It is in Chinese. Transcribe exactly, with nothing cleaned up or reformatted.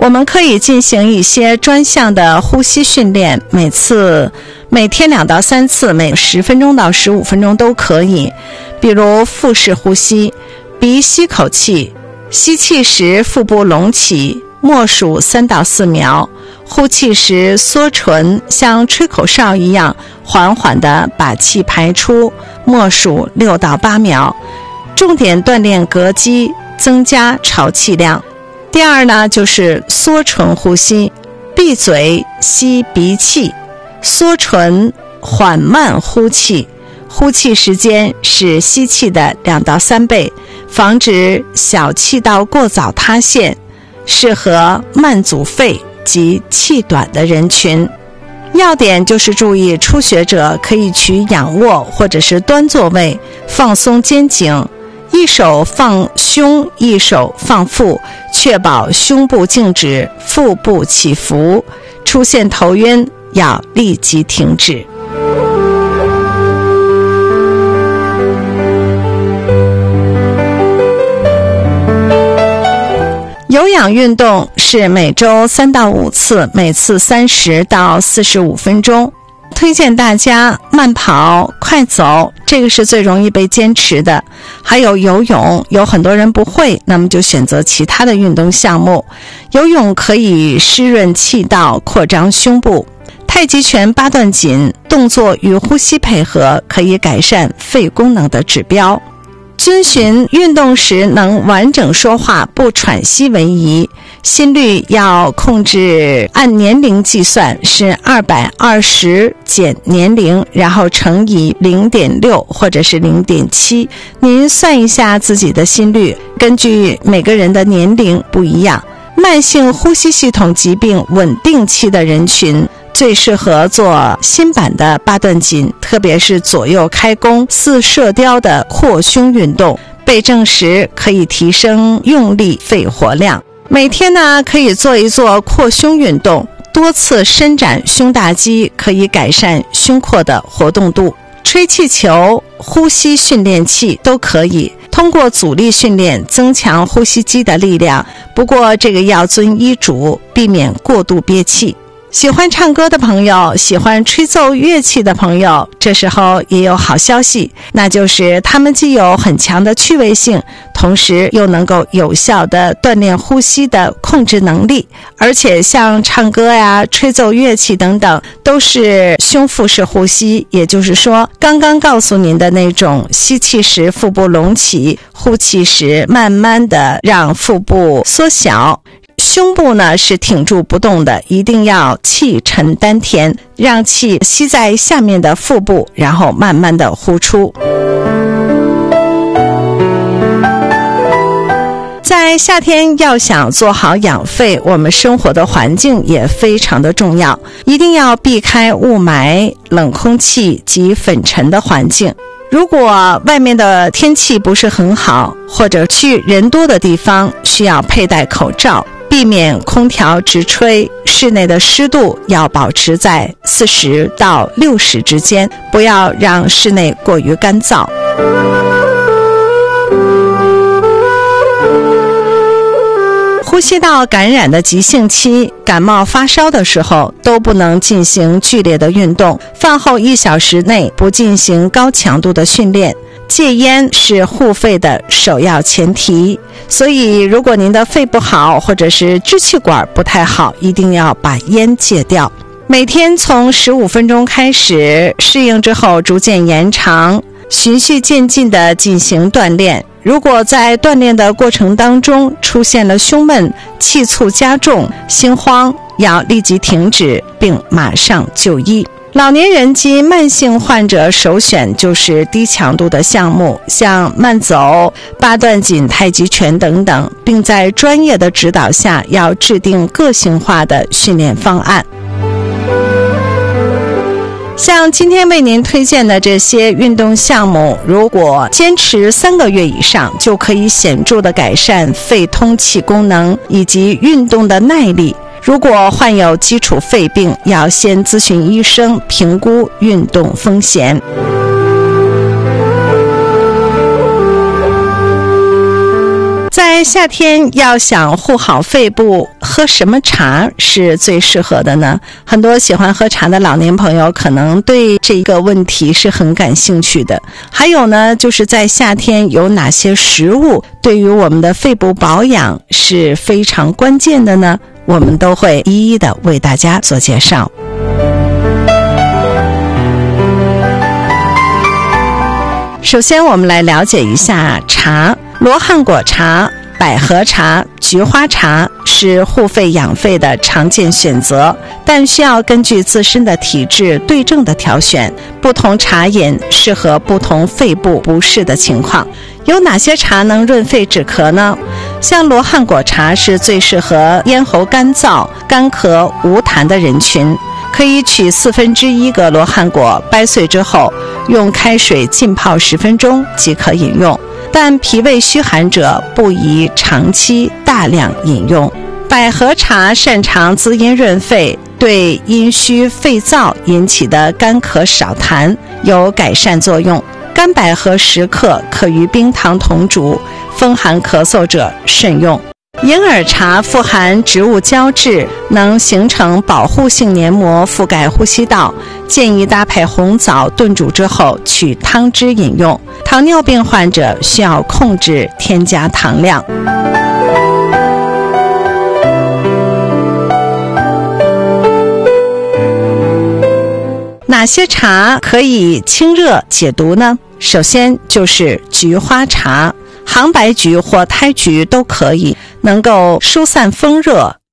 我们可以进行一些专项的呼吸训练，每次每天两到三次，每十分钟到十五分钟都可以。比如腹式呼吸，鼻吸口气，吸气时腹部隆起，默数三到四秒，呼气时缩唇，像吹口哨一样缓缓地把气排出，默数六到八秒。重点锻炼膈肌，增加潮气量。第二呢，就是缩唇呼吸，闭嘴吸鼻气，缩唇缓慢呼气，呼气时间是吸气的两到三倍，防止小气道过早塌陷，适合慢阻肺及气短的人群。要点就是注意初学者可以取仰卧或者是端坐位，放松肩颈，一手放胸，一手放腹，确保胸部静止，腹部起伏，出现头晕要立即停止。有氧运动是每周三到五次，每次三十到四十五分钟。推荐大家慢跑、快走，这个是最容易被坚持的。还有游泳，有很多人不会，那么就选择其他的运动项目。游泳可以湿润气道，扩张胸部。太极拳八段锦，动作与呼吸配合，可以改善肺功能的指标。遵循运动时能完整说话不喘息为宜，心率要控制按年龄计算是二百二十减年龄，然后乘以 零点六 或者是 零点七， 您算一下自己的心率，根据每个人的年龄不一样。慢性呼吸系统疾病稳定期的人群最适合做新版的八段锦，特别是左右开弓似射雕的扩胸运动，被证实可以提升用力肺活量。每天呢可以做一做扩胸运动，多次伸展胸大肌，可以改善胸廓的活动度。吹气球、呼吸训练器都可以通过阻力训练增强呼吸肌的力量，不过这个要遵医嘱，避免过度憋气。喜欢唱歌的朋友，喜欢吹奏乐器的朋友，这时候也有好消息，那就是它们既有很强的趣味性，同时又能够有效地锻炼呼吸的控制能力。而且像唱歌呀、吹奏乐器等等，都是胸腹式呼吸，也就是说刚刚告诉您的那种吸气时腹部隆起，呼气时慢慢地让腹部缩小。胸部呢是挺住不动的，一定要气沉丹田，让气吸在下面的腹部，然后慢慢的呼出。在夏天要想做好养肺，我们生活的环境也非常的重要，一定要避开雾霾、冷空气及粉尘的环境。如果外面的天气不是很好，或者去人多的地方，需要佩戴口罩，避免空调直吹，室内的湿度要保持在四十到六十之间，不要让室内过于干燥。呼吸道感染的急性期，感冒发烧的时候都不能进行剧烈的运动，饭后一小时内不进行高强度的训练。戒烟是护肺的首要前提，所以如果您的肺不好，或者是支气管不太好，一定要把烟戒掉。每天从十五分钟开始，适应之后逐渐延长，循序渐进地进行锻炼。如果在锻炼的过程当中出现了胸闷、气促加重、心慌，要立即停止并马上就医。老年人及慢性患者首选就是低强度的项目，像慢走、八段锦、太极拳等等，并在专业的指导下要制定个性化的训练方案。像今天为您推荐的这些运动项目，如果坚持三个月以上，就可以显著地改善肺通气功能以及运动的耐力。如果患有基础肺病，要先咨询医生评估运动风险。在在夏天要想护好肺部，喝什么茶是最适合的呢？很多喜欢喝茶的老年朋友可能对这个问题是很感兴趣的。还有呢，就是在夏天有哪些食物对于我们的肺部保养是非常关键的呢？我们都会一一的为大家做介绍。首先我们来了解一下茶。罗汉果茶、百合茶、菊花茶是护肺养肺的常见选择，但需要根据自身的体质对症的挑选，不同茶饮适合不同肺部不适的情况。有哪些茶能润肺止咳呢？像罗汉果茶是最适合咽喉干燥、干咳无痰的人群，可以取四分之一个罗汉果掰碎之后，用开水浸泡十分钟即可饮用，但脾胃虚寒者不宜长期大量饮用。百合茶擅长滋阴润肺，对阴虚肺燥引起的干咳少痰有改善作用。干百合十克可与冰糖同煮，风寒咳嗽者慎用。银耳茶富含植物胶质，能形成保护性黏膜覆盖呼吸道，建议搭配红枣炖煮之后取汤汁饮用。糖尿病患者需要控制添加糖量。哪些茶可以清热解毒呢？首先就是菊花茶，杭白菊或胎菊都可以，能够疏散风热，